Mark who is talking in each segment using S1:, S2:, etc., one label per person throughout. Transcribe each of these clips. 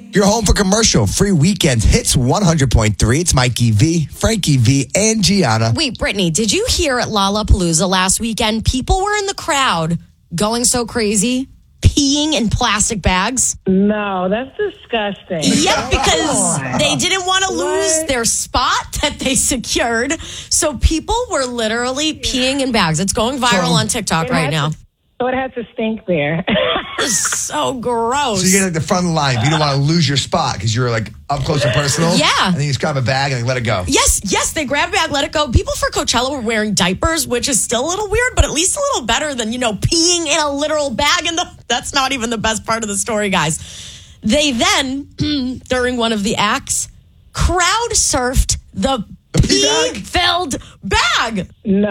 S1: You're home for commercial free weekends. Hits 100.3. It's Mikey V, Frankie V, and Gianna.
S2: Wait, Brittany, did you hear at Lollapalooza last weekend, people were in the crowd going so crazy, peeing in plastic bags?
S3: No, that's disgusting.
S2: Yep, because they didn't want to lose their spot that they secured. So people were literally peeing in bags. It's going viral on TikTok right now.
S3: So it had to stink there.
S2: It's so gross.
S1: So you get like the front line. But you don't want to lose your spot because you're like up close and personal.
S2: Yeah.
S1: And then you just grab a bag and let it go.
S2: Yes, they grab a bag, let it go. People for Coachella were wearing diapers, which is still a little weird, but at least a little better than, peeing in a literal bag. And that's not even the best part of the story, guys. They then, during one of the acts, crowd surfed the pee-filled bag.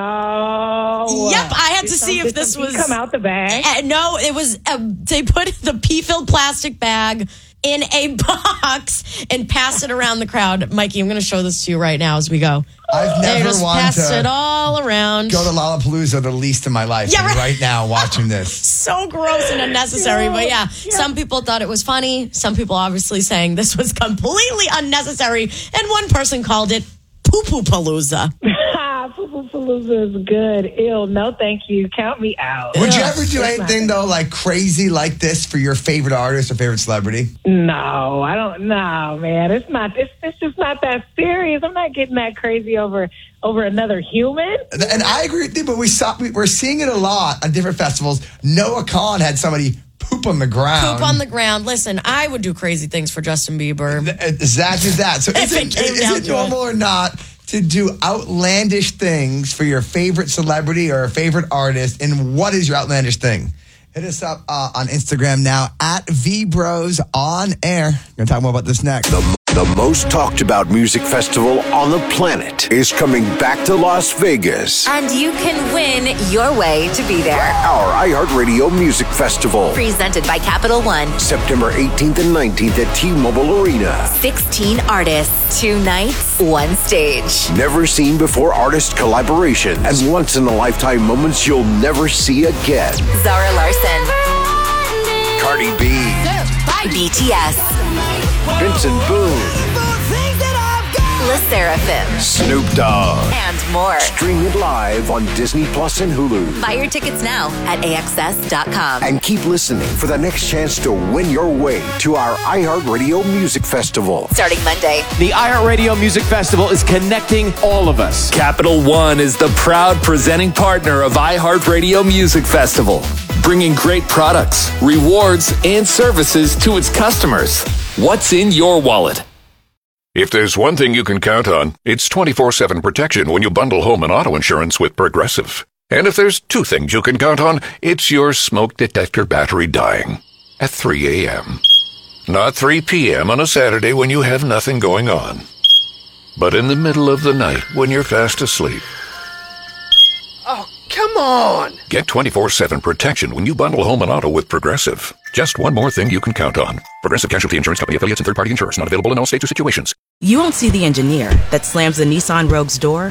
S3: No.
S2: Yep, I had to see if this was
S3: come out the bag.
S2: No, it was. They put the pee-filled plastic bag in a box and passed it around the crowd. Mikey, I'm going to show this to you right now as we go.
S1: I've
S2: They
S1: never
S2: just
S1: wanted
S2: passed
S1: to
S2: it all around.
S1: go to Lollapalooza the least in my life.
S2: Yeah,
S1: right now watching this.
S2: So gross and unnecessary. But yeah, some people thought it was funny. Some people obviously saying this was completely unnecessary. And one person called it poo-poo-palooza.
S3: Poo-poo-palooza is good. Ew, no thank you. Count me out.
S1: Would you ever do anything, though, like crazy like this for your favorite artist or favorite celebrity?
S3: No, I don't. No, man. It's not. It's just not that serious. I'm not getting that crazy over another human.
S1: And I agree with you, but we're seeing it a lot on different festivals. Noah Kahan had somebody poop on the ground.
S2: Poop on the ground. Listen, I would do crazy things for Justin Bieber.
S1: Zach did that. So is it
S2: to
S1: normal or not to do outlandish things for your favorite celebrity or favorite artist? And what is your outlandish thing? Hit us up on Instagram now at VBros on air. We're going to talk more about this next.
S4: The most talked about music festival on the planet is coming back to Las Vegas.
S5: And you can win your way to be there.
S4: Our iHeartRadio Music Festival.
S5: Presented by Capital One.
S4: September 18th and 19th at T-Mobile Arena.
S5: 16 artists, 2 nights, 1 stage.
S4: Never seen before artist collaborations and once-in-a-lifetime moments you'll never see again.
S5: Zara Larson.
S4: Cardi B.
S5: BTS.
S4: Vincent Boone.
S5: Le Sserafim.
S4: Snoop Dogg.
S5: And more.
S4: Stream it live on Disney Plus and Hulu.
S5: Buy your tickets now at AXS.com.
S4: And keep listening for the next chance to win your way to our iHeartRadio Music Festival.
S5: Starting Monday.
S6: The iHeartRadio Music Festival is connecting all of us.
S7: Capital One is the proud presenting partner of iHeartRadio Music Festival, bringing great products, rewards, and services to its customers. What's in your wallet?
S8: If there's one thing you can count on, it's 24/7 protection when you bundle home and auto insurance with Progressive. And if there's two things you can count on, it's your smoke detector battery dying at 3 a.m. Not 3 p.m. on a Saturday when you have nothing going on, but in the middle of the night when you're fast asleep.
S4: Oh, come on!
S8: Get 24/7 protection when you bundle home and auto with Progressive. Just one more thing you can count on. Progressive Casualty Insurance Company affiliates and third-party insurers. Not available in all states or situations.
S9: You won't see the engineer that slams the Nissan Rogue's door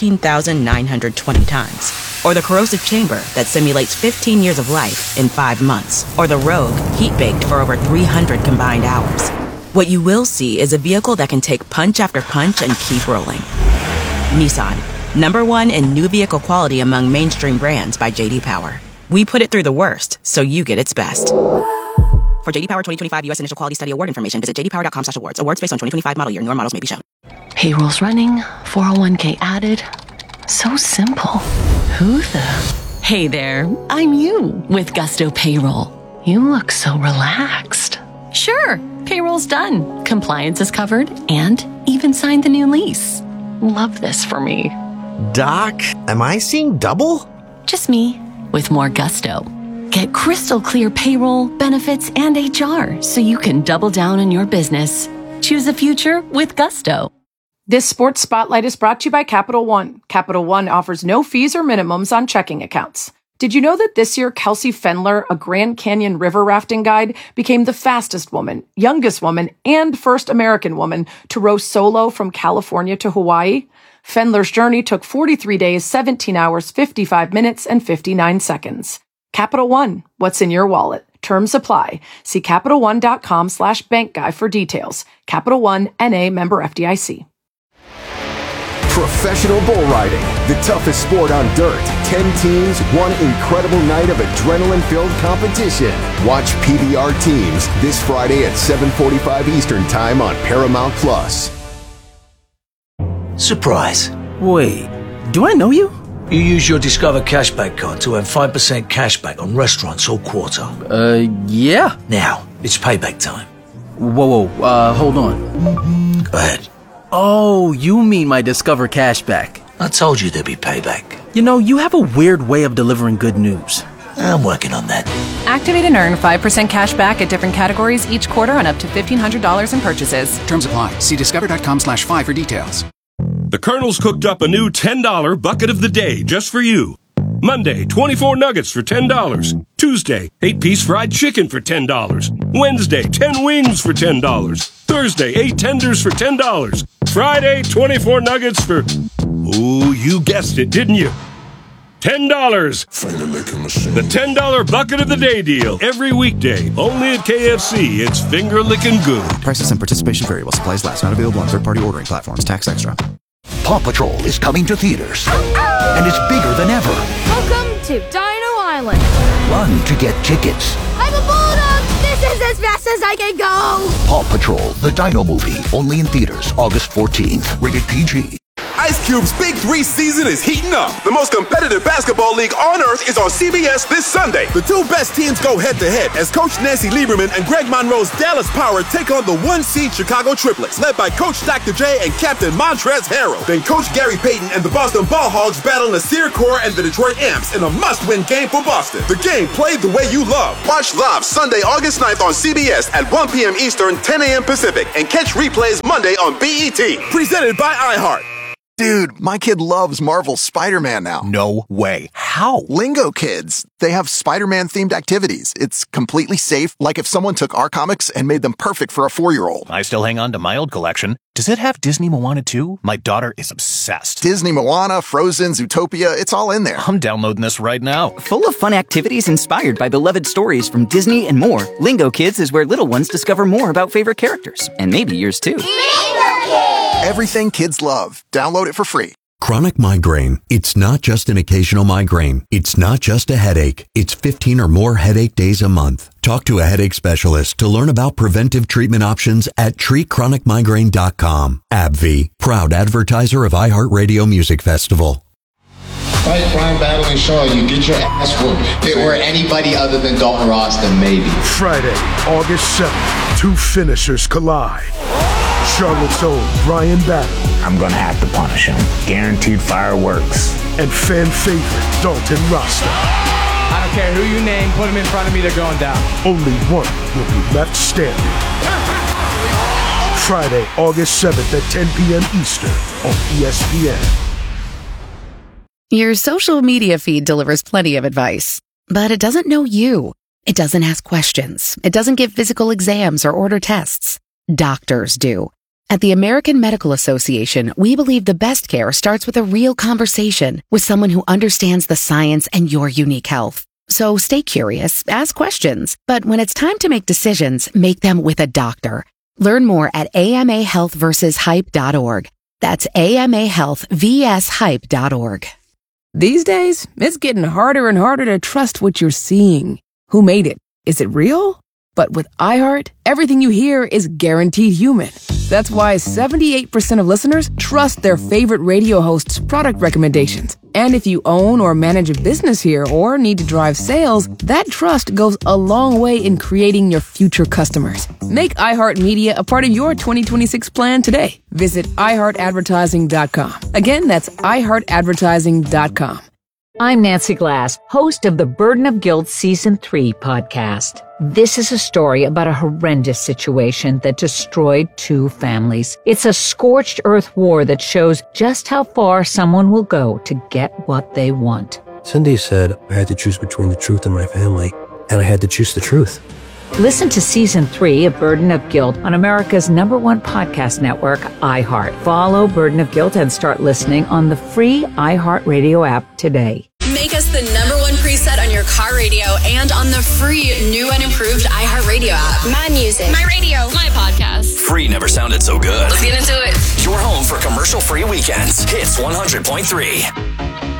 S9: 13,920 times. Or the corrosive chamber that simulates 15 years of life in 5 months. Or the Rogue heat-baked for over 300 combined hours. What you will see is a vehicle that can take punch after punch and keep rolling. Nissan. #1 in new vehicle quality among mainstream brands by J.D. Power. We put it through the worst, so you get its best. For J.D. Power 2025 U.S. Initial Quality Study Award information, visit jdpower.com/awards. Awards based on 2025 model year. Newer models may be shown.
S10: Payroll's running, 401k added. So simple. Who the? Hey there, I'm you with Gusto Payroll. You look so relaxed. Sure, payroll's done. Compliance is covered and even signed the new lease. Love this for me.
S11: Doc, am I seeing double?
S10: Just me, with more gusto. Get crystal clear payroll, benefits, and HR so you can double down on your business. Choose a future with gusto.
S12: This sports spotlight is brought to you by Capital One. Capital One offers no fees or minimums on checking accounts. Did you know that this year Kelsey Fendler, a Grand Canyon river rafting guide, became the fastest woman, youngest woman, and first American woman to row solo from California to Hawaii? Fendler's journey took 43 days, 17 hours, 55 minutes, and 59 seconds. Capital One, what's in your wallet? Terms apply. See CapitalOne.com/bankguy for details. Capital One, N.A., member FDIC.
S13: Professional bull riding, the toughest sport on dirt. 10 teams, one incredible night of adrenaline-filled competition. Watch PBR Teams this Friday at 7:45 Eastern Time on Paramount+.
S14: Surprise.
S15: Wait, do I know you?
S14: You use your Discover Cashback card to earn 5% cashback on restaurants all quarter.
S15: Yeah.
S14: Now, it's payback time.
S15: Whoa, hold on.
S14: Go ahead.
S15: Oh, you mean my Discover Cashback.
S14: I told you there'd be payback.
S15: You know, you have a weird way of delivering good news.
S14: I'm working on that.
S16: Activate and earn 5% cash back at different categories each quarter on up to $1,500 in purchases.
S17: Terms apply. See discover.com/5 for details.
S18: The Colonel's cooked up a new $10 bucket of the day just for you. Monday, 24 nuggets for $10. Tuesday, 8-piece fried chicken for $10. Wednesday, 10 wings for $10. Thursday, 8 tenders for $10. Friday, 24 nuggets for... Ooh, you guessed it, didn't you? $10. The $10 bucket of the day deal. Every weekday. Only at KFC. It's finger-licking good.
S17: Prices and participation vary while supplies last. Not available on third-party ordering platforms. Tax extra.
S19: Paw Patrol is coming to theaters. And it's bigger than ever.
S20: Welcome to Dino Island.
S19: Run to get tickets.
S20: I'm a bulldog. This is as fast as I can go.
S19: Paw Patrol, the Dino movie. Only in theaters August 14th. Rated PG.
S21: Ice Cube's Big 3 season is heating up. The most competitive basketball league on earth is on CBS this Sunday. The two best teams go head-to-head as Coach Nancy Lieberman and Greg Monroe's Dallas Power take on the 1-seed Chicago Triplets, led by Coach Dr. J and Captain Montrezl Harrell. Then Coach Gary Payton and the Boston Ball Hogs battle Nasir Kaur and the Detroit Amps in a must-win game for Boston. The game played the way you love. Watch live Sunday, August 9th on CBS at 1 p.m. Eastern, 10 a.m. Pacific, and catch replays Monday on BET. Presented by iHeart.
S22: Dude, my kid loves Marvel's Spider-Man now.
S11: No way. How?
S22: Lingo Kids. They have Spider-Man themed activities. It's completely safe, like if someone took our comics and made them perfect for a 4-year-old.
S11: I still hang on to my old collection. Does it have Disney Moana too? My daughter is obsessed.
S22: Disney Moana, Frozen, Zootopia, it's all in there.
S11: I'm downloading this right now.
S23: Full of fun activities inspired by beloved stories from Disney and more, Lingo Kids is where little ones discover more about favorite characters. And maybe yours too.
S22: Lingo Kids! Everything kids love. Download it for free.
S24: Chronic migraine. It's not just an occasional migraine. It's not just a headache. It's 15 or more headache days a month. Talk to a headache specialist to learn about preventive treatment options at treatchronicmigraine.com. AbbVie, proud advertiser of iHeartRadio Music Festival.
S25: Fight Brian battling Shaw, you get your ass whooped. If it were anybody other than Dalton Ross, then maybe.
S26: Friday, August 7th, two finishers collide. Charlotte's own Brian Battle.
S27: I'm gonna have to punish him. Guaranteed fireworks.
S26: And fan favorite Dalton Rasta.
S28: I don't care who you name, put him in front of me, they're going down.
S26: Only one will be left standing. Friday, August 7th at 10 p.m. Eastern on ESPN.
S16: Your social media feed delivers plenty of advice, but it doesn't know you. It doesn't ask questions. It doesn't give physical exams or order tests. Doctors do. At the American Medical Association, we believe the best care starts with a real conversation with someone who understands the science and your unique health. So stay curious, ask questions, but when it's time to make decisions, make them with a doctor. Learn more at amahealthversushype.org. That's amahealthvshype.org.
S29: These days, it's getting harder and harder to trust what you're seeing. Who made it? Is it real? But with iHeart, everything you hear is guaranteed human. That's why 78% of listeners trust their favorite radio host's product recommendations. And if you own or manage a business here or need to drive sales, that trust goes a long way in creating your future customers. Make iHeartMedia a part of your 2026 plan today. Visit iHeartAdvertising.com. Again, that's iHeartAdvertising.com.
S30: I'm Nancy Glass, host of the Burden of Guilt Season 3 podcast. This is a story about a horrendous situation that destroyed 2 families. It's a scorched earth war that shows just how far someone will go to get what they want.
S31: Cindy said I had to choose between the truth and my family, and I had to choose the truth.
S30: Listen to Season 3 of Burden of Guilt on America's #1 podcast network, iHeart. Follow Burden of Guilt and start listening on the free iHeartRadio app today.
S32: Make us the #1 preset
S1: Sunset on your car radio and on the free new and improved iHeartRadio app.
S2: My music.
S1: My radio.
S2: My podcast.
S3: Free never sounded so good.
S1: Let's get into it.
S3: Your home for commercial-free weekends. Hits 100.3.